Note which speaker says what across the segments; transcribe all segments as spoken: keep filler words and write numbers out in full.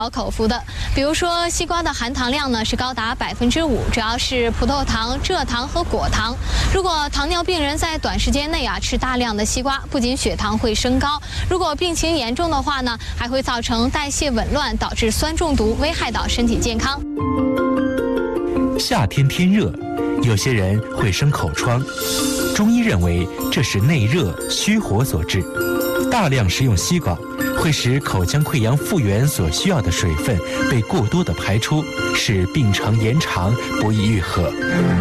Speaker 1: 口服的，比如说西瓜的含糖量呢是高达百分之五，主要是葡萄糖、蔗糖和果糖。如果糖尿病人在短时间内啊吃大量的西瓜，不仅血糖会升高，如果病情严重的话呢，还会造成代谢紊乱，导致酸中毒，危害到身体健康。
Speaker 2: 夏天天热，有些人会生口疮，中医认为这是内热虚火所致。大量食用西瓜会使口腔溃疡复原所需要的水分被过多的排出，使病程延长，不易愈合。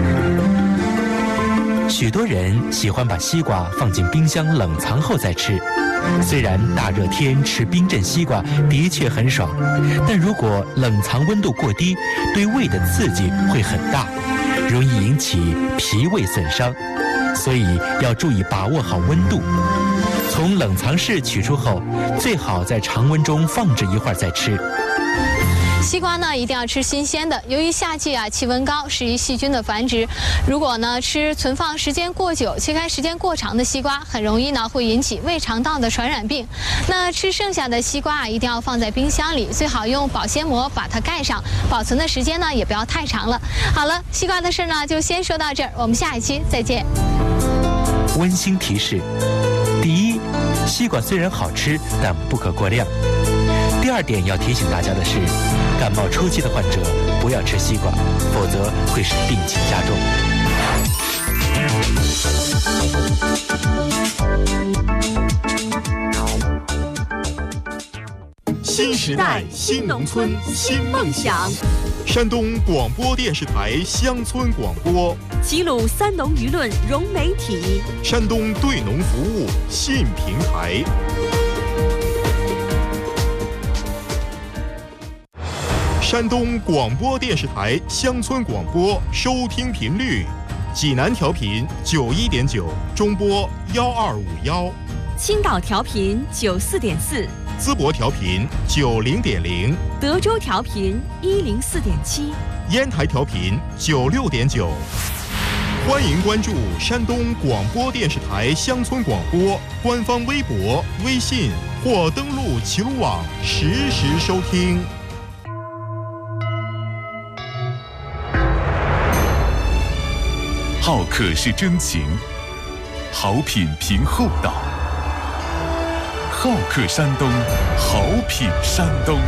Speaker 2: 许多人喜欢把西瓜放进冰箱冷藏后再吃，虽然大热天吃冰镇西瓜的确很爽，但如果冷藏温度过低，对胃的刺激会很大，容易引起脾胃损伤，所以要注意把握好温度。从冷藏室取出后，最好在常温中放置一会儿再吃。
Speaker 1: 西瓜呢一定要吃新鲜的，由于夏季啊气温高，适宜细菌的繁殖。如果呢吃存放时间过久、切开时间过长的西瓜，很容易呢会引起胃肠道的传染病。那吃剩下的西瓜啊，一定要放在冰箱里，最好用保鲜膜把它盖上，保存的时间呢也不要太长了。好了，西瓜的事呢就先说到这儿，我们下一期再见。
Speaker 2: 温馨提示：第一，西瓜虽然好吃，但不可过量。第二点要提醒大家的是，感冒初期的患者不要吃西瓜，否则会使病情加重。
Speaker 3: 新时代新农村新梦想，山东广播电视台乡村广播，
Speaker 4: 齐鲁三农舆论融媒体，
Speaker 3: 山东对农服务信平台。山东广播电视台乡村广播收听频率：济南调频九一点九，中波幺二五幺；
Speaker 4: 青岛调频九四点四，
Speaker 3: 淄博调频九零点零，
Speaker 4: 德州调频一零四点七，
Speaker 3: 烟台调频九六点九。欢迎关注山东广播电视台乡村广播官方微博、微信或登录齐鲁网实时收听。
Speaker 5: 好客是真情，好品凭厚道。好客山东，好品山东。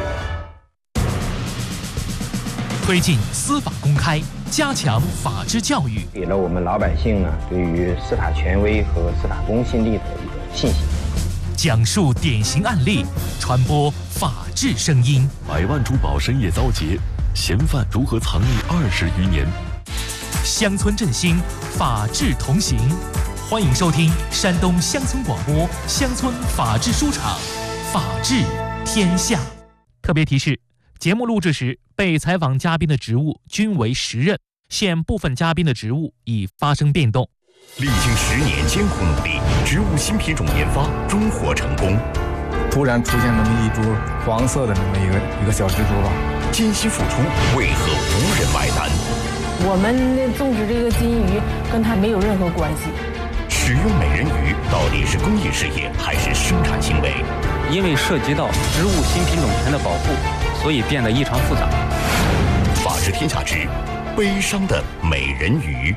Speaker 6: 推进司法公开，加强法治教育，
Speaker 7: 给了我们老百姓呢对于司法权威和司法公信力的一个信心。
Speaker 6: 讲述典型案例，传播法治声音。
Speaker 8: 百万珠宝深夜遭劫，嫌犯如何藏匿二十余年？
Speaker 6: 乡村振兴，法治同行。欢迎收听山东乡村广播乡村法治书场，法治天下。特别提示：节目录制时，被采访嘉宾的职务均为时任，现部分嘉宾的职务已发生变动。
Speaker 5: 历经十年艰苦努力，植物新品种研发终获成功。
Speaker 9: 突然出现那么一株黄色的那么一个一个小蜘蛛吧，
Speaker 5: 艰辛付出，为何无人买单？
Speaker 10: 我们种植这个金鱼跟它没有任何关系。
Speaker 5: 使用美人鱼到底是工业事业还是生产行为？
Speaker 11: 因为涉及到植物新品种权的保护，所以变得异常复杂。
Speaker 5: 法治天下之悲伤的美人鱼。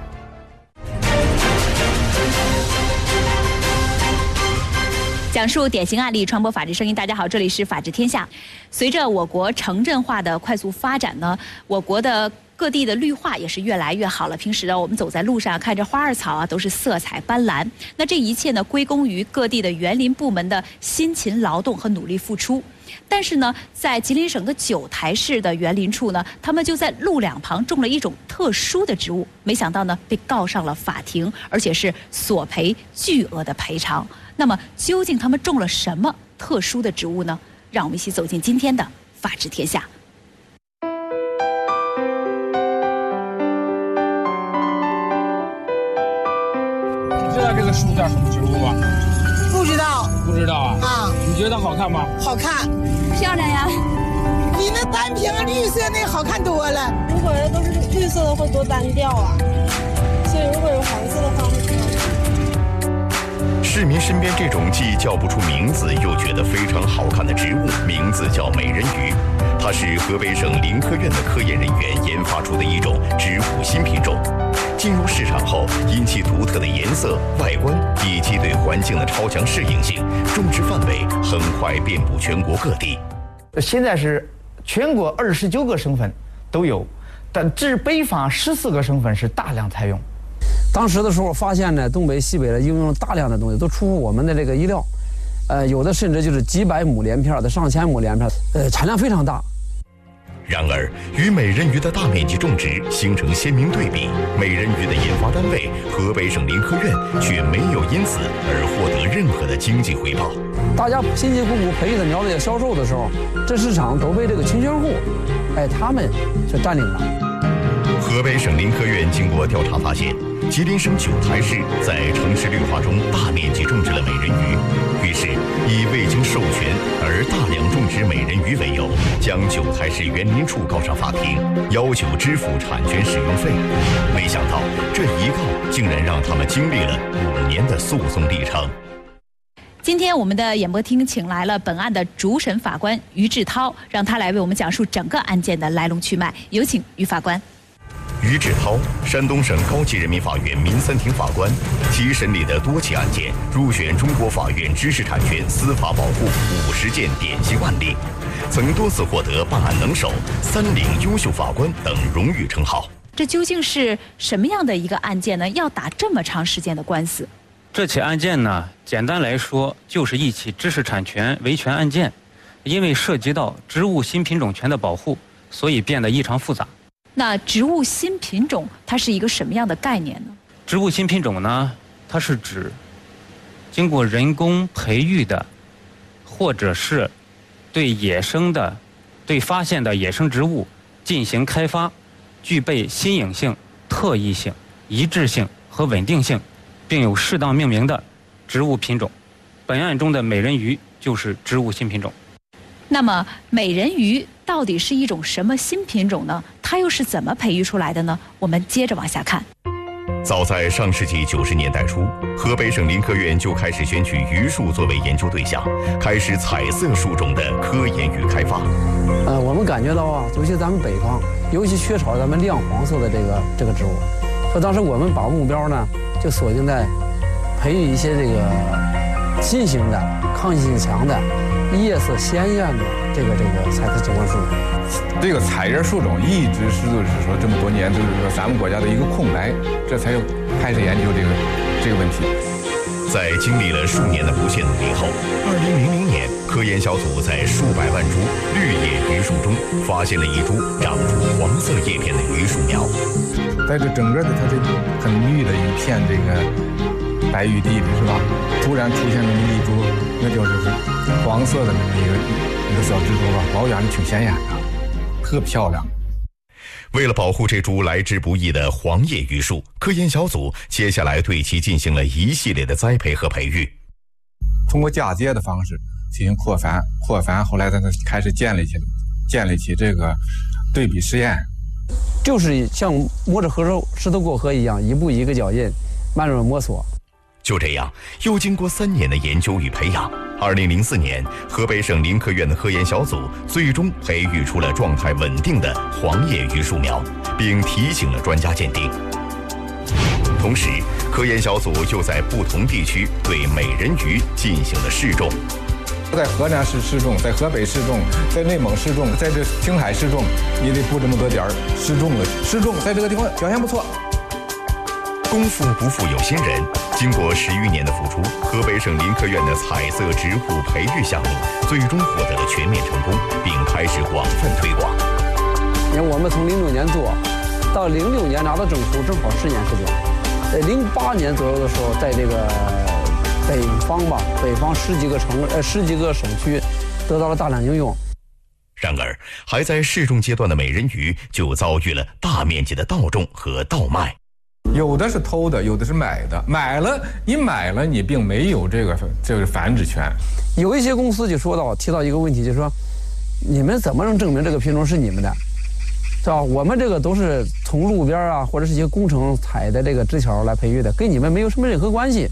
Speaker 4: 讲述典型案例，传播法治声音。大家好，这里是法治天下。随着我国城镇化的快速发展呢，我国的各地的绿化也是越来越好了。平时呢，我们走在路上看着花儿草啊，都是色彩斑斓。那这一切呢，归功于各地的园林部门的辛勤劳动和努力付出。但是呢，在吉林省的九台市的园林处呢，他们就在路两旁种了一种特殊的植物，没想到呢，被告上了法庭，而且是索赔巨额的赔偿。那么，究竟他们种了什么特殊的植物呢？让我们一起走进今天的法治天下。
Speaker 12: 知道这个树叫什么植物吗？
Speaker 13: 不知道。
Speaker 12: 不知道啊？
Speaker 13: 啊。
Speaker 12: 你觉得它好看吗？
Speaker 13: 好看，
Speaker 4: 漂亮呀。
Speaker 13: 比那单瓶绿色那好看多了。
Speaker 14: 如果都是绿色的会多单调啊，所以如果有黄色的话会更好看。
Speaker 15: 市民身边这种既叫不出名字又觉得非常好看的植物，名字叫美人鱼。它是河北省林科院的科研人员研发出的一种植物新品种。进入市场后，因其独特的颜色、外观以及对环境的超强适应性，种植范围很快遍布全国各地。
Speaker 16: 现在是全国二十九个省份都有，但至北方十四个省份是大量采用。
Speaker 17: 当时的时候发现呢，东北、西北的应用了大量的东西，都出乎我们的这个意料。呃，有的甚至就是几百亩连片的、上千亩连片，呃，产量非常大。
Speaker 15: 然而，与美人鱼的大面积种植形成鲜明对比，美人鱼的研发单位河北省林科院却没有因此而获得任何的经济回报。
Speaker 17: 大家辛辛苦苦培育的苗子要销售的时候，这市场都被这个清泉户，哎，他们就占领了。
Speaker 15: 河北省林科院经过调查发现，吉林省九台市在城市绿化中大面积种植了美人鱼，于是以未经授权而大量种植美人鱼为由，将九台市园林处告上法庭，要求支付产权使用费。没想到这一告竟然让他们经历了五年的诉讼历程。
Speaker 4: 今天我们的演播厅请来了本案的主审法官于志涛，让他来为我们讲述整个案件的来龙去脉。有请于法官。
Speaker 15: 于志涛，山东省高级人民法院民三庭法官，其审理的多起案件入选中国法院知识产权司法保护五十件典型案例，曾多次获得办案能手、三领优秀法官等荣誉称号。
Speaker 4: 这究竟是什么样的一个案件呢？要打这么长时间的官司？
Speaker 11: 这起案件呢，简单来说就是一起知识产权维权案件，因为涉及到植物新品种权的保护，所以变得异常复杂。
Speaker 4: 那植物新品种它是一个什么样的概念呢？
Speaker 11: 植物新品种呢，它是指经过人工培育的，或者是对野生的、对发现的野生植物进行开发，具备新颖性、特异性、一致性和稳定性，并有适当命名的植物品种。本案中的美人鱼就是植物新品种。
Speaker 4: 那么美人鱼到底是一种什么新品种呢？它又是怎么培育出来的呢？我们接着往下看。
Speaker 15: 早在上世纪九十年代初，河北省林科院就开始选取榆树作为研究对象，开始彩色树种的科研与开发。
Speaker 17: 呃，我们感觉到啊，尤其咱们北方，尤其缺少咱们亮黄色的这个这个植物，所以当时我们把目标呢就锁定在培育一些这个新型的、抗性强的、叶色鲜艳的这个这个彩色景观树。
Speaker 9: 这个彩叶树种一直是就是说这么多年就是说咱们国家的一个空白，这才又开始研究这个这个问题。
Speaker 15: 在经历了数年的不懈努力后，二零零零年，科研小组在数百万株绿叶榆树中发现了一株长出黄色叶片的榆树苗。
Speaker 9: 在这整个的它这很绿的一片这个白玉地里是吧？突然出现那么一株，那就是黄色的那么一个一个小蜘蛛吧，保养的挺显眼的，特漂亮。
Speaker 15: 为了保护这株来之不易的黄叶榆树，科研小组接下来对其进行了一系列的栽培和培育。
Speaker 9: 通过嫁接的方式进行扩繁，扩繁，后来他开始建立起建立起这个对比实验，
Speaker 17: 就是像摸着河石石头过河一样，一步一个脚印，慢慢摸索。
Speaker 15: 就这样，又经过三年的研究与培养，二零零四年，河北省林科院的科研小组最终培育出了状态稳定的黄叶榆树苗，并提请了专家鉴定。同时，科研小组又在不同地区对美人鱼进行了试种。
Speaker 9: 在河南市试种，在河北试种，在内蒙试种，在这青海试种，你得布这么多点儿试种了。试种在这个地方表现不错。
Speaker 15: 功夫不负有心人，经过十余年的付出，河北省林科院的彩色植物培育项目最终获得了全面成功，并开始广泛推广。
Speaker 17: 因为我们从零六年做，到零六年拿到证书，正好十年时间。在零八年左右的时候，在这个北方吧，北方十几个城呃十几个省区得到了大量应用。
Speaker 15: 然而，还在试种阶段的美人鱼就遭遇了大面积的盗种和盗卖。
Speaker 9: 有的是偷的，有的是买的。买了，你买了，你并没有这个这个繁殖权。
Speaker 17: 有一些公司就说到提到一个问题，就是说，你们怎么能证明这个品种是你们的，是吧？我们这个都是从路边啊，或者是一些工程采的这个枝条来培育的，跟你们没有什么任何关系。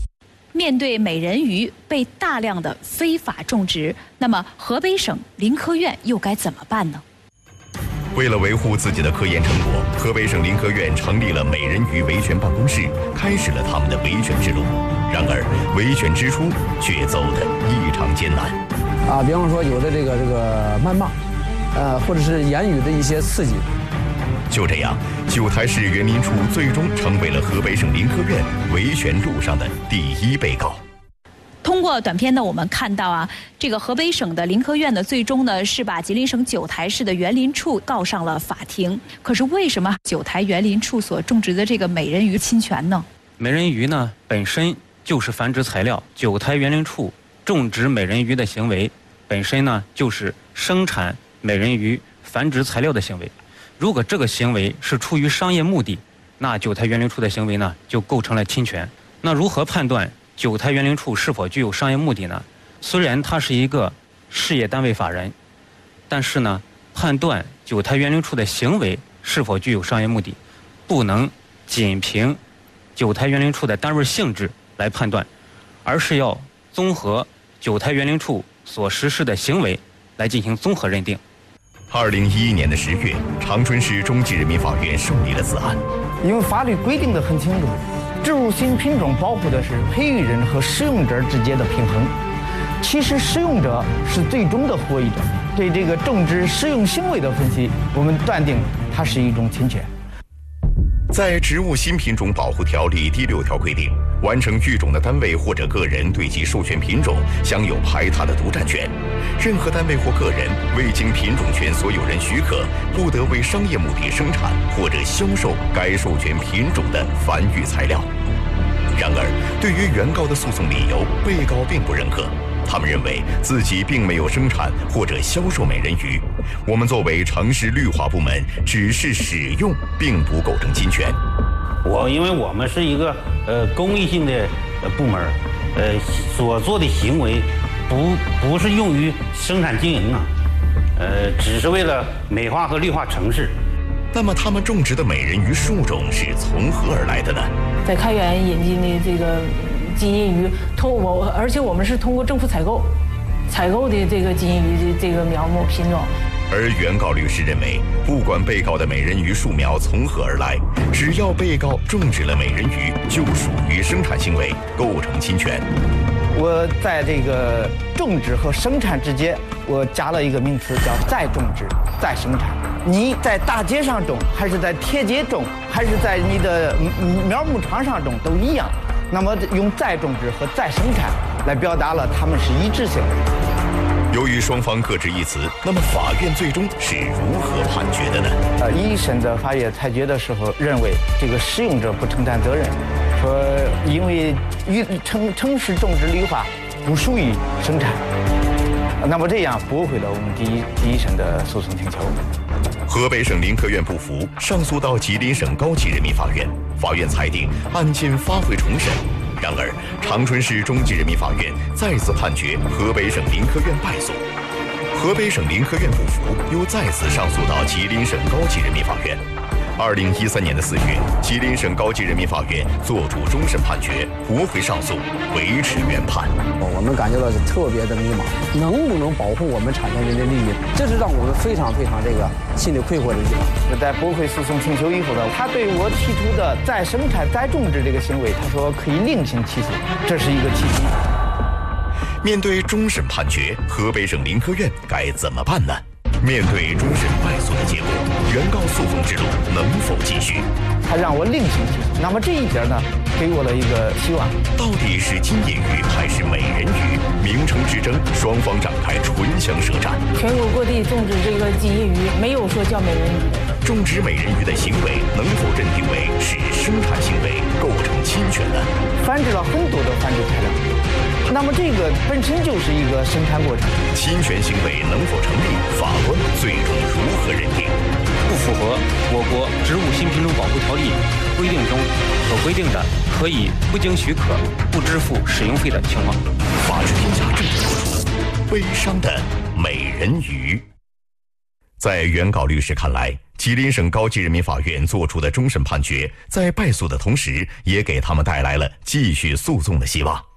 Speaker 4: 面对美人鱼被大量的非法种植，那么河北省林科院又该怎么办呢？
Speaker 15: 为了维护自己的科研成果，河北省林科院成立了美人鱼维权办公室，开始了他们的维权之路。然而，维权之初却走得异常艰难。
Speaker 17: 啊，比方说有的这个这个谩骂，呃，或者是言语的一些刺激。
Speaker 15: 就这样，九台市园林处最终成为了河北省林科院维权路上的第一被告。
Speaker 4: 通过短片呢，我们看到啊，这个河北省的林科院呢，最终呢是把吉林省九台市的园林处告上了法庭。可是为什么九台园林处所种植的这个美人鱼侵权呢？
Speaker 11: 美人鱼呢本身就是繁殖材料，九台园林处种植美人鱼的行为本身呢就是生产美人鱼繁殖材料的行为。如果这个行为是出于商业目的，那九台园林处的行为呢就构成了侵权。那如何判断九台园林处是否具有商业目的呢？虽然它是一个事业单位法人，但是呢，判断九台园林处的行为是否具有商业目的，不能仅凭九台园林处的单位性质来判断，而是要综合九台园林处所实施的行为来进行综合认定。
Speaker 15: 二零一一年的十月，长春市中级人民法院受理了此案。
Speaker 16: 因为法律规定的很清楚，植入性品种保护的是培育人和使用者之间的平衡。其实使用者是最终的获益者。对这个种植使用行为的分析，我们断定它是一种侵权。
Speaker 15: 在《植物新品种保护条例》第六条规定，完成育种的单位或者个人对其授权品种享有排他的独占权。任何单位或个人未经品种权所有人许可，不得为商业目的生产或者销售该授权品种的繁育材料。然而，对于原告的诉讼理由，被告并不认可。他们认为自己并没有生产或者销售美人鱼，我们作为城市绿化部门，只是使用，并不构成侵权。
Speaker 18: 我因为我们是一个呃公益性的呃部门，呃所做的行为不不是用于生产经营啊，呃只是为了美化和绿化城市。
Speaker 15: 那么他们种植的美人鱼树种是从何而来的呢？
Speaker 10: 在开源引进的这个金银鱼，通我而且我们是通过政府采购，采购的这个金银鱼的这个苗木品种。
Speaker 15: 而原告律师认为，不管被告的美人鱼树苗从何而来，只要被告种植了美人鱼，就属于生产行为，构成侵权。
Speaker 16: 我在这个种植和生产之间，我加了一个名词，叫再种植、再生产。你在大街上种，还是在铁街种，还是在你的苗牧场上种，都一样。那么用再种植和再生产来表达了它们是一致性的。
Speaker 15: 由于双方各执一词，那么法院最终是如何判决的呢？
Speaker 16: 呃，一审的法院裁决的时候认为，这个使用者不承担责任，说因为与城城市种植绿化不属于生产，那么这样驳回了我们第一第一审的诉讼请求。
Speaker 15: 河北省林科院不服，上诉到吉林省高级人民法院，法院裁定案件发回重审。然而，长春市中级人民法院再次判决河北省林科院败诉。河北省林科院不服，又再次上诉到吉林省高级人民法院。二零一三年的四月，吉林省高级人民法院作出终审判决，驳回上诉，维持原判。
Speaker 17: 我们感觉到是特别的迷茫，能不能保护我们产权人的利益？这是让我们非常非常这个心里愧疚的地方。
Speaker 16: 在驳回诉讼请求以后呢，他对我提出的再生产、再种植这个行为，他说可以另行起诉，这是一个起诉。
Speaker 15: 面对终审判决，河北省林科院该怎么办呢？面对终审败诉的结果，原告诉讼之路能否继续？
Speaker 16: 他让我另行起诉，那么这一点呢，给我了一个希望。
Speaker 15: 到底是金银鱼还是美人鱼？名称之争，双方展开唇枪舌战。
Speaker 10: 全国各地种植这个金银鱼，没有说叫美人鱼的。
Speaker 15: 种植美人鱼的行为能否认定为是生产行为，构成侵权呢？
Speaker 16: 繁殖了很多的繁殖材料。那么这个本身就是一个生产过程，
Speaker 15: 侵权行为能否成立？法官最终如何认定？
Speaker 11: 不符合我国《植物新品种保护条例》规定中所规定的可以不经许可不支付使用费的情况。
Speaker 15: 法治天下正在播出悲伤的美人鱼。在原告律师看来，吉林省高级人民法院作出的终审判决，在败诉的同时，也给他们带来了继续诉讼的希望。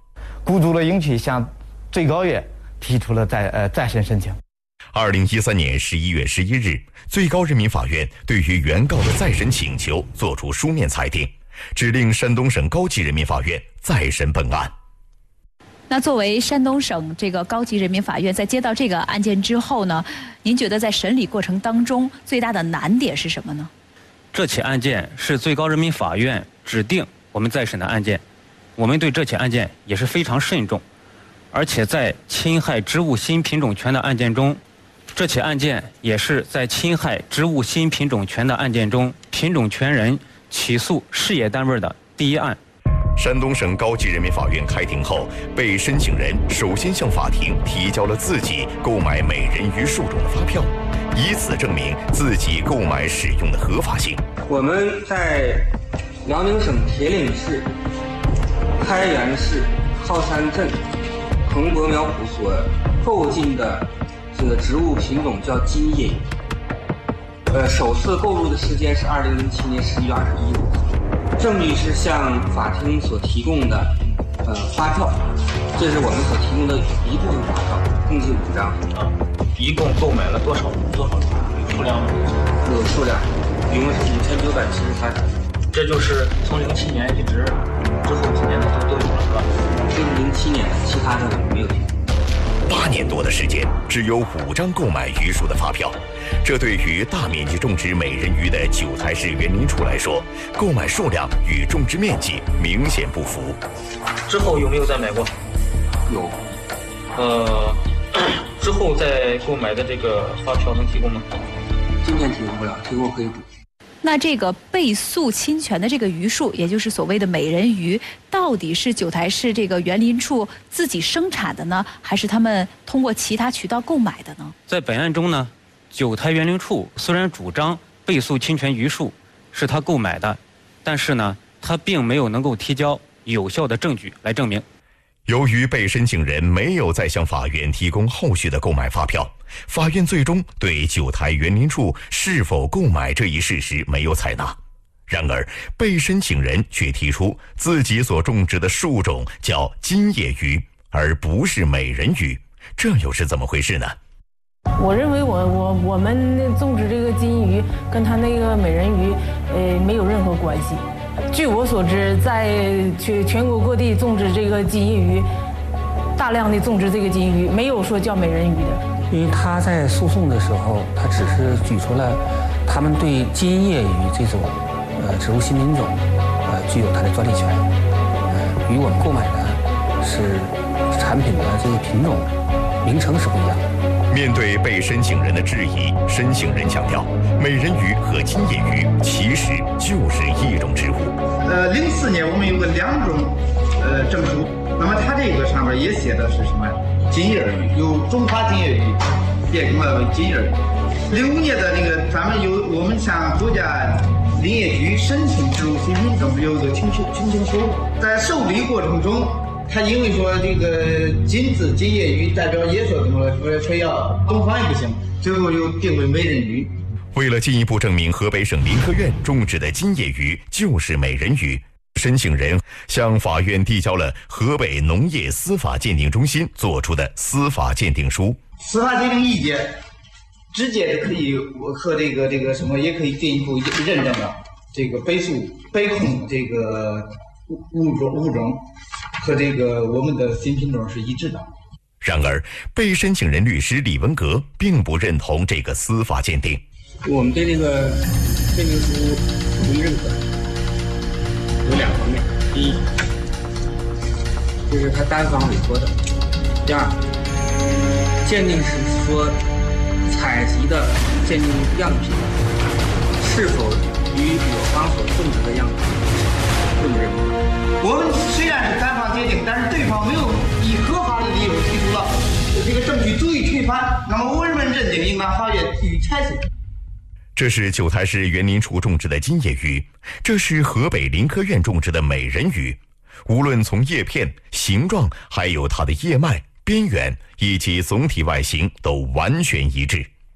Speaker 16: 鼓足了勇气向最高院提出了再呃再审申请。
Speaker 15: 二零一三年十一月十一日，最高人民法院对于原告的再审请求作出书面裁定，指令山东省高级人民法院再审本案。
Speaker 4: 那作为山东省这个高级人民法院，在接到这个案件之后呢，您觉得在审理过程当中最大的难点是什么呢？
Speaker 11: 这起案件是最高人民法院指定我们再审的案件，我们对这起案件也是非常慎重，而且在侵害植物新品种权的案件中，这起案件也是在侵害植物新品种权的案件中，品种权人起诉事业单位的第一案。
Speaker 15: 山东省高级人民法院开庭后，被申请人首先向法庭提交了自己购买美人鱼树种的发票，以此证明自己购买使用的合法性。
Speaker 19: 我们在辽宁省铁岭市开原市靠山镇彭伯苗圃所购进的这个植物品种叫金叶鱼，呃，首次购入的时间是二零零七年十一月二十一日。证据是向法庭所提供的呃发票，这是我们所提供的一部分发票，共计五张。啊，一共购买了多少多少数量？有数量，一共是五千九百七十三。这就是从零七年一直之后几年的都都有了，是吧？这是零七年的，其他的没有提。
Speaker 15: 八年多的时间，只有五张购买鱼树的发票，这对于大面积种植美人鱼的九台市园林处来说，购买数量与种植面积明显不符。
Speaker 19: 之后有没有再买过？有。呃，之后再购买的这个发票能提供吗？今天提供不了，提供可以补。
Speaker 4: 那这个被诉侵权的这个鱼树，也就是所谓的美人鱼，到底是九台市这个园林处自己生产的呢，还是他们通过其他渠道购买的呢？
Speaker 11: 在本案中呢，九台园林处虽然主张被诉侵权鱼树是他购买的，但是呢，他并没有能够提交有效的证据来证明。
Speaker 15: 由于被申请人没有再向法院提供后续的购买发票，法院最终对九台园林处是否购买这一事实没有采纳。然而，被申请人却提出自己所种植的树种叫金叶鱼，而不是美人鱼，这又是怎么回事呢？
Speaker 10: 我认为我我我们种植这个金鱼跟它那个美人鱼，呃，没有任何关系。据我所知，在全全国各地种植这个金叶鱼，大量的种植这个金鱼，没有说叫美人鱼的。
Speaker 20: 因为他在诉讼的时候，他只是举出了他们对金叶鱼这种呃植物新品种呃具有它的专利权，呃与我们购买的是产品的这个品种名称是不一样的。
Speaker 15: 面对被申请人的质疑，申请人强调，美人鱼和金叶鱼其实就是一种植物。
Speaker 21: 呃，零四年我们有个两种呃证书，那么它这个上面也写的是什么？金叶鱼，有中华金叶鱼，变成了金叶鱼。零五年的那个，咱们有我们向国家林业局申请植物新品种有一个请求请求书，在受理过程中。他因为说这个金字金叶鱼代表野生动物，说非要东方也不行，最后又定为美人鱼。
Speaker 15: 为了进一步证明河北省林科院种植的金叶鱼就是美人鱼，申请人向法院递交了河北农业司法鉴定中心作出的司法鉴定书。
Speaker 21: 司法鉴定意见直接可以和这个这个什么也可以进一步认证了这个被诉被控这个物种物种。和这个我们的新品种是一致的。
Speaker 15: 然而，被申请人律师李文革并不认同这个司法鉴定。
Speaker 19: 我们对这个鉴定书不予认可，有两方面：第一，这是他单方委托的；第二，鉴定是说采集的鉴定样品是否与我方所种植的样品不予认可。
Speaker 21: 我们虽然是单方鉴定，但是对方没有以合法的理由提出了这个证据足以推翻，那么我们认定应当法院予以采信。
Speaker 15: 这是九台市园林处种植的金叶鱼，这是河北林科院种植的美人鱼。无论从叶片、形状，还有它的叶脉、边缘以及总体外形都完全一致。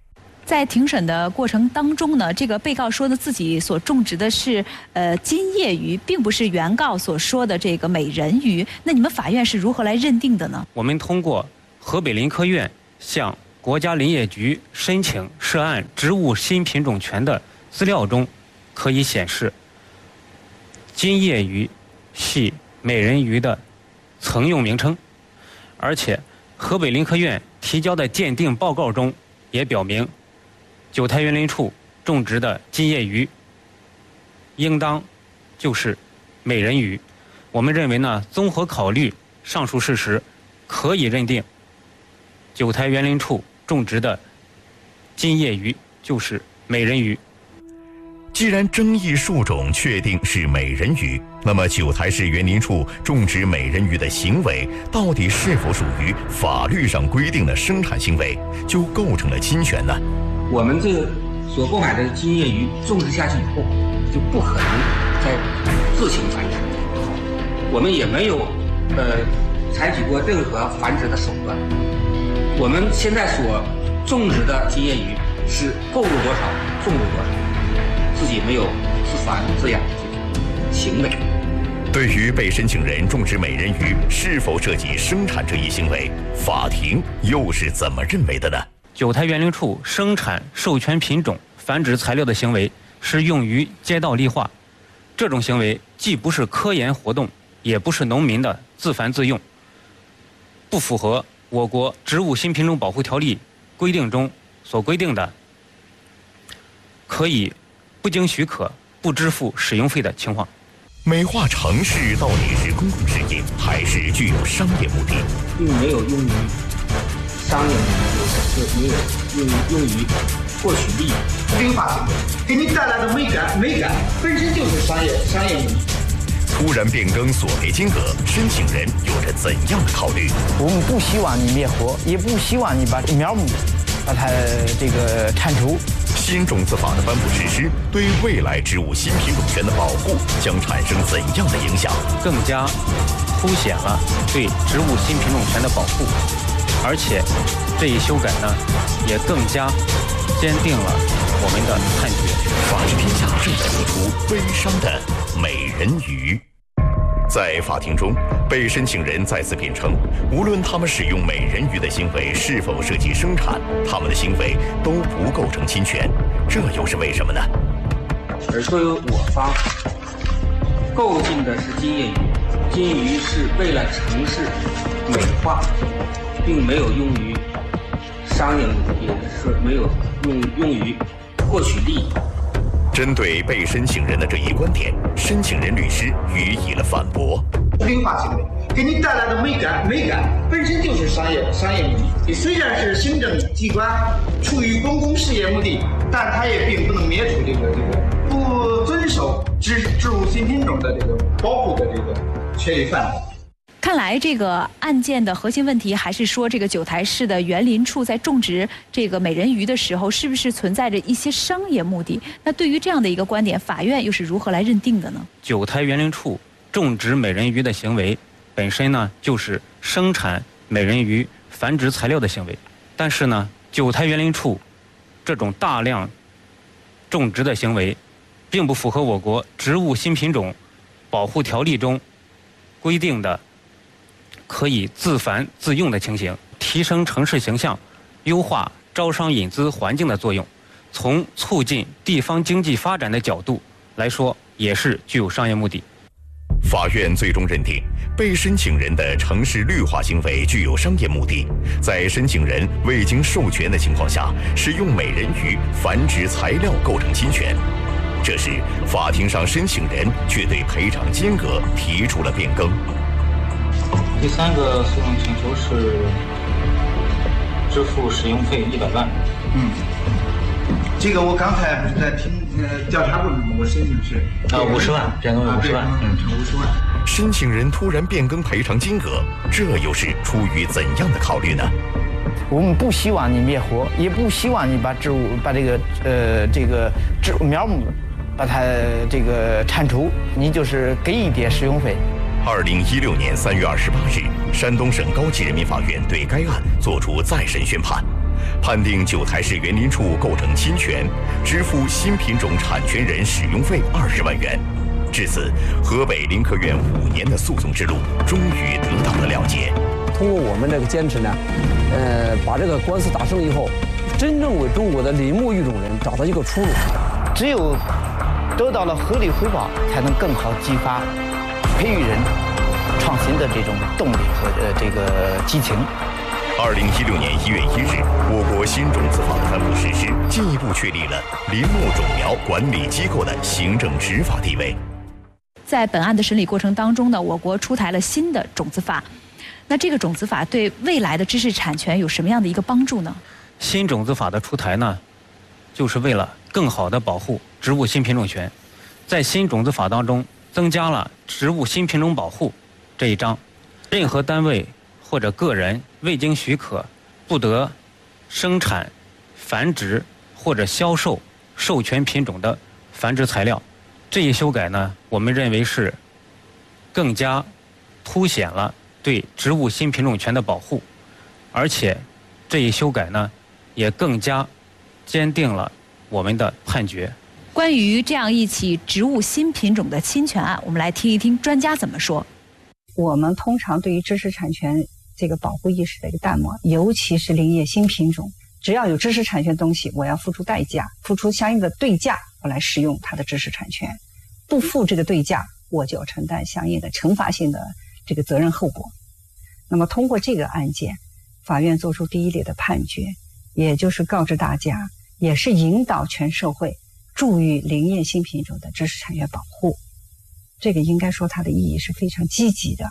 Speaker 4: 在庭审的过程当中呢，这个被告说呢自己所种植的是呃金叶鱼，并不是原告所说的这个美人鱼。那你们法院是如何来认定的呢？
Speaker 11: 我们通过河北林科院向国家林业局申请涉案植物新品种权的资料中，可以显示，金叶鱼系美人鱼的曾用名称，而且河北林科院提交的鉴定报告中也表明，九台园林处种植的金叶鱼应当就是美人鱼。我们认为呢，综合考虑上述事实，可以认定九台园林处种植的金叶鱼就是美人鱼。
Speaker 15: 既然争议树种确定是美人鱼，那么九台市园林处种植美人鱼的行为到底是否属于法律上规定的生产行为，就构成了侵权呢？
Speaker 19: 我们这个所购买的金叶鱼种植下去以后，就不可能再自行繁殖，我们也没有呃采取过任何繁殖的手段。我们现在所种植的金叶鱼是购入多少种入多少，自己没有自繁自养这种行为。
Speaker 15: 对于被申请人种植美人鱼是否涉及生产这一行为，法庭又是怎么认为的呢？
Speaker 11: 九台园林处生产授权品种、繁殖材料的行为是用于街道绿化，这种行为既不是科研活动，也不是农民的自繁自用，不符合我国植物新品种保护条例规定中所规定的可以不经许可不支付使用费的情况。
Speaker 15: 美化城市到底是公共事业还是具有商业目的？
Speaker 19: 并没有用于商业目的，是没有用用于获取利益。
Speaker 21: 绿化行为给你带来的美感，美感本身就是商业商业目的。
Speaker 15: 突然变更索赔金额，申请人有着怎样的考虑？
Speaker 16: 我们不希望你灭活，也不希望你把苗木把它这个铲除。
Speaker 15: 新种子法的颁布实施，对未来植物新品种权的保护将产生怎样的影响？
Speaker 11: 更加凸显了对植物新品种权的保护，而且这一修改呢，也更加坚定了我们的判决。
Speaker 15: 法治天下正在播出悲伤的美人鱼。在法庭中，被申请人再次辩称，无论他们使用美人鱼的行为是否涉及生产，他们的行为都不构成侵权，这又是为什么呢？
Speaker 19: 而作为我方购进的是金叶鱼，金鱼是为了城市美化，并没有用于商业目的，也是没有用用于获取利益。
Speaker 15: 针对被申请人的这一观点，申请人律师予以了反驳。
Speaker 21: 绿化行为给你带来的美感，美感本身就是商业商业目的。虽然是行政机关出于公共事业目的，但它也并不能灭除这个这个不遵守植植物新品种的这个保护的这个权利范围。
Speaker 4: 看来这个案件的核心问题还是说，这个九台市的园林处在种植这个美人鱼的时候，是不是存在着一些商业目的？那对于这样的一个观点，法院又是如何来认定的呢？
Speaker 11: 九台园林处种植美人鱼的行为本身呢，就是生产美人鱼繁殖材料的行为，但是呢，九台园林处这种大量种植的行为，并不符合我国植物新品种保护条例中规定的可以自繁自用的情形，提升城市形象，优化招商引资环境的作用，从促进地方经济发展的角度来说，也是具有商业目的。
Speaker 15: 法院最终认定，被申请人的城市绿化行为具有商业目的，在申请人未经授权的情况下，使用美人鱼繁殖材料构成侵权。这时，法庭上申请人却对赔偿金额提出了变更。
Speaker 1: 第三个诉讼请求是支付使用费一百万。
Speaker 21: 嗯，这个我刚才不是在听呃调查过程中，我申请是
Speaker 1: 啊五十万，变更为五十万，
Speaker 21: 嗯，成五十万。
Speaker 15: 申请人突然变更赔偿金额，这又是出于怎样的考虑呢？
Speaker 16: 我们不希望你灭活，也不希望你把植物把这个呃这个植物苗木把它这个铲除，你就是给一点使用费。
Speaker 15: 二零一六年三月二十八日，山东省高级人民法院对该案作出再审宣判， 判定九台市园林处构成侵权，支付新品种产权人使用费二十万元。至此，河北林科院五年的诉讼之路终于得到了了结。
Speaker 17: 通过我们这个坚持呢，呃，把这个官司打胜以后，真正为中国的林木育种人找到一个出路。
Speaker 16: 只有得到了合理回报，才能更好激发培育人创新的这种动力和呃这个激情。
Speaker 15: 二零一六年一月一日，我国新种子法的颁布实施，进一步确立了林木种苗管理机构的行政执法地位。
Speaker 4: 在本案的审理过程当中呢，我国出台了新的种子法。那这个种子法对未来的知识产权有什么样的一个帮助呢？
Speaker 11: 新种子法的出台呢，就是为了更好地保护植物新品种权。在新种子法当中，增加了植物新品种保护这一章，任何单位或者个人未经许可，不得生产、繁殖或者销售授权品种的繁殖材料。这一修改呢，我们认为是更加凸显了对植物新品种权的保护，而且这一修改呢，也更加坚定了我们的判决。
Speaker 4: 关于这样一起植物新品种的侵权案，我们来听一听专家怎么说。
Speaker 2: 我们通常对于知识产权这个保护意识的一个淡漠，尤其是林业新品种，只要有知识产权东西，我要付出代价，付出相应的对价，我来使用它的知识产权。不付这个对价，我就要承担相应的惩罚性的这个责任后果。那么通过这个案件，法院作出第一类的判决，也就是告知大家，也是引导全社会注意林业新品种的知识产权保护。这个应该说它的意义是非常积极的。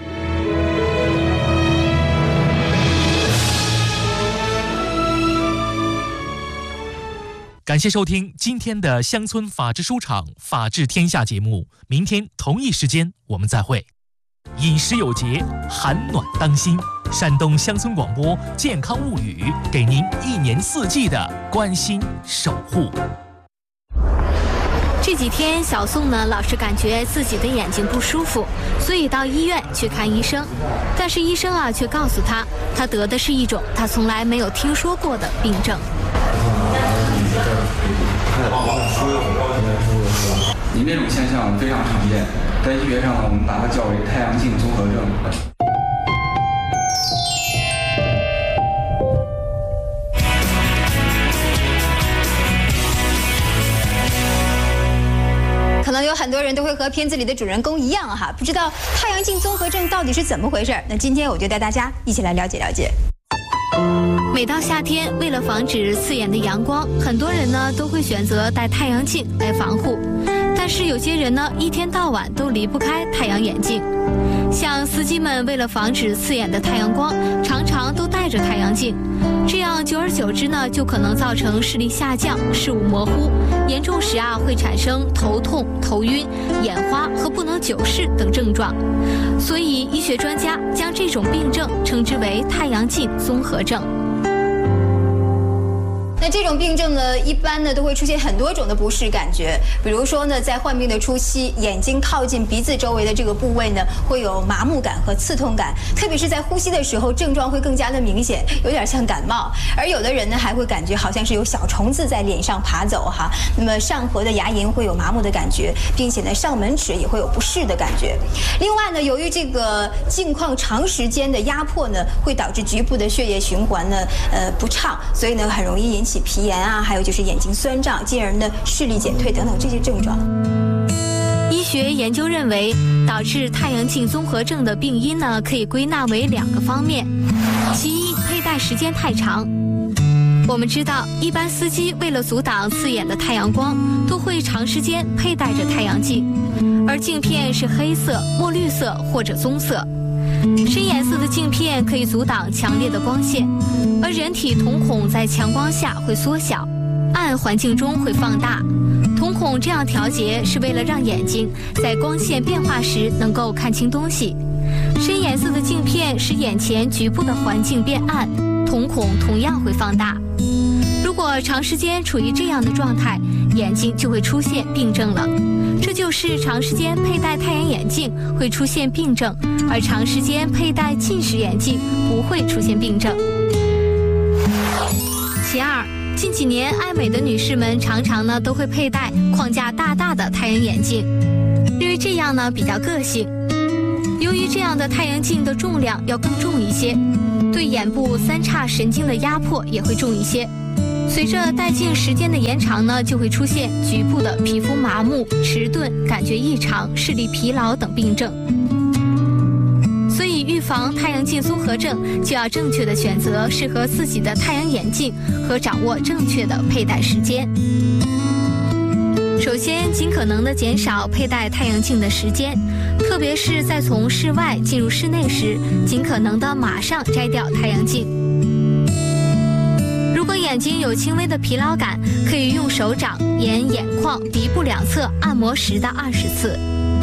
Speaker 6: 感谢收听今天的乡村法治书场法治天下节目，明天同一时间我们再会。饮食有节，寒暖当心。山东乡村广播健康物语，给您一年四季的关心守护。
Speaker 22: 这几天小宋呢老是感觉自己的眼睛不舒服，所以到医院去看医生。但是医生啊却告诉他，他得的是一种他从来没有听说过的病症。
Speaker 23: 您这种现象非常常见，在医学上呢，我们把它叫为太阳镜综合症。
Speaker 24: 可能有很多人都会和片子里的主人公一样哈，不知道太阳镜综合症到底是怎么回事。那今天我就带大家一起来了解了解。
Speaker 22: 每到夏天，为了防止刺眼的阳光，很多人呢都会选择戴太阳镜来防护。但是有些人呢，一天到晚都离不开太阳眼镜。像司机们为了防止刺眼的太阳光，常常都戴着太阳镜，这样久而久之呢，就可能造成视力下降、视物模糊，严重时啊会产生头痛、头晕、眼花和不能久视等症状。所以医学专家将这种病症称之为太阳镜综合症。
Speaker 24: 那这种病症呢，一般呢都会出现很多种的不适感觉，比如说呢，在患病的初期，眼睛靠近鼻子周围的这个部位呢，会有麻木感和刺痛感，特别是在呼吸的时候，症状会更加的明显，有点像感冒。而有的人呢，还会感觉好像是有小虫子在脸上爬走哈。那么上颌的牙龈会有麻木的感觉，并且呢，上门齿也会有不适的感觉。另外呢，由于这个镜框长时间的压迫呢，会导致局部的血液循环呢，呃不畅，所以呢，很容易引起皮炎啊，还有就是眼睛酸胀，进而呢视力减退等等这些症状。
Speaker 22: 医学研究认为，导致太阳镜综合症的病因呢，可以归纳为两个方面。其一，佩戴时间太长。我们知道，一般司机为了阻挡刺眼的太阳光，都会长时间佩戴着太阳镜，而镜片是黑色、墨绿色或者棕色。深颜色的镜片可以阻挡强烈的光线，而人体瞳孔在强光下会缩小，暗环境中会放大。瞳孔这样调节是为了让眼睛在光线变化时能够看清东西。深颜色的镜片使眼前局部的环境变暗，瞳孔同样会放大。如果长时间处于这样的状态，眼睛就会出现病症了。这就是长时间佩戴太阳眼镜会出现病症，而长时间佩戴近视眼镜不会出现病症。 其二，近几年爱美的女士们常常呢都会佩戴框架大大的太阳眼镜，因为这样呢比较个性。由于这样的太阳镜的重量要更重一些，对眼部三叉神经的压迫也会重一些。随着戴镜时间的延长呢，就会出现局部的皮肤麻木、迟钝、感觉异常、视力疲劳等病症。所以预防太阳镜综合症，就要正确的选择适合自己的太阳眼镜和掌握正确的佩戴时间。首先，尽可能的减少佩戴太阳镜的时间，特别是在从室外进入室内时，尽可能的马上摘掉太阳镜。如果眼睛有轻微的疲劳感，可以用手掌沿眼眶、鼻部两侧按摩十到二十次。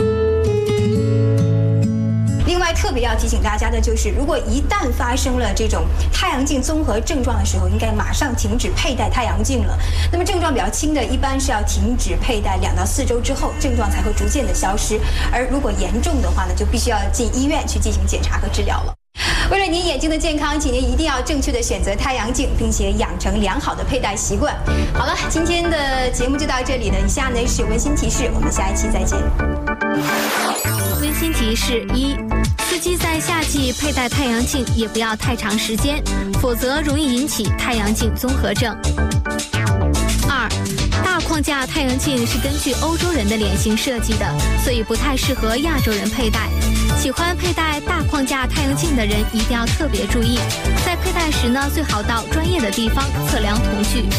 Speaker 24: 另外，特别要提醒大家的就是，如果一旦发生了这种太阳镜综合症状的时候，应该马上停止佩戴太阳镜了。那么症状比较轻的，一般是要停止佩戴两到四周之后，症状才会逐渐的消失。而如果严重的话呢，就必须要进医院去进行检查和治疗了。为了您眼睛的健康，请您一定要正确的选择太阳镜，并且养成良好的佩戴习惯。好了，今天的节目就到这里了。以下呢是温馨提示，我们下一期再见。
Speaker 22: 温馨提示一：司机在夏季佩戴太阳镜也不要太长时间，否则容易引起太阳镜综合症。二，大框架太阳镜是根据欧洲人的脸型设计的，所以不太适合亚洲人佩戴。喜欢佩戴大框架太阳镜的人一定要特别注意，在佩戴时呢，最好到专业的地方测量瞳距。